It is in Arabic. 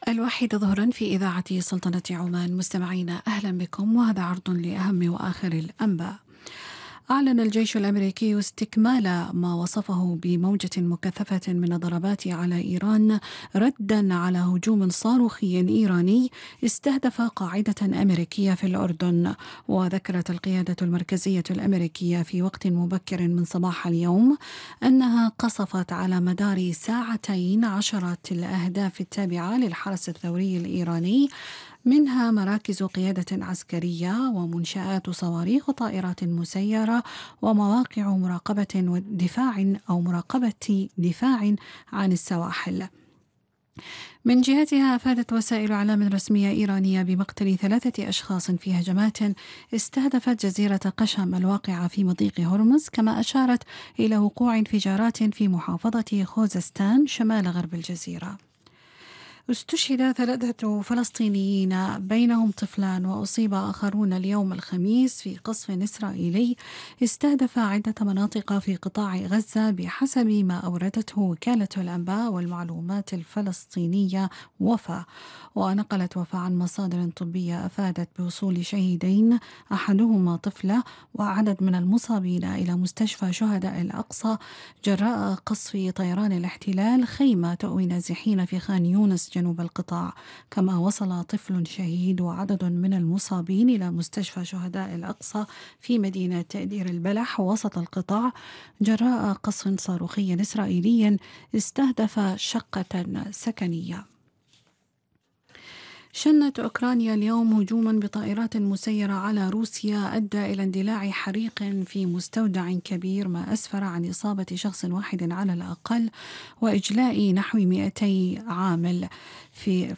الواحدة ظهرا في إذاعة سلطنة عمان. مستمعينا أهلا بكم، وهذا عرض لأهم وآخر الأنباء. أعلن الجيش الأمريكي استكمال ما وصفه بموجة مكثفة من الضربات على إيران ردا على هجوم صاروخي إيراني استهدف قاعدة أمريكية في الأردن. وذكرت القيادة المركزية الأمريكية في وقت مبكر من صباح اليوم أنها قصفت على مدار ساعتين عشرات الأهداف التابعة للحرس الثوري الإيراني، منها مراكز قيادة عسكرية ومنشآت صواريخ وطائرات مسيرة ومواقع مراقبة ودفاع أو مراقبة دفاع عن السواحل. من جهتها أفادت وسائل إعلام رسمية إيرانية بمقتل 3 أشخاص في هجمات استهدفت جزيرة قشم الواقعة في مضيق هرمز، كما أشارت إلى وقوع انفجارات في محافظة خوزستان شمال غرب الجزيرة. استشهد 3 فلسطينيين بينهم طفلان، وأصيب آخرون اليوم الخميس في قصف إسرائيلي استهدف عدة مناطق في قطاع غزة، بحسب ما أوردته وكالة الأنباء والمعلومات الفلسطينية وفا. ونقلت وفا عن مصادر طبية أفادت بوصول شهيدين، أحدهما طفلة، وعدد من المصابين إلى مستشفى شهداء الأقصى جراء قصف طيران الاحتلال خيمة تؤوي نازحين في خان يونس جنوب القطاع. كما وصل طفل شهيد وعدد من المصابين إلى مستشفى شهداء الأقصى في مدينة دير البلح وسط القطاع جراء قصف صاروخي إسرائيلي استهدف شقة سكنية. شنت أوكرانيا اليوم هجوما بطائرات مسيرة على روسيا أدى إلى اندلاع حريق في مستودع كبير، ما أسفر عن إصابة شخص واحد على الأقل وإجلاء نحو 200 عامل. في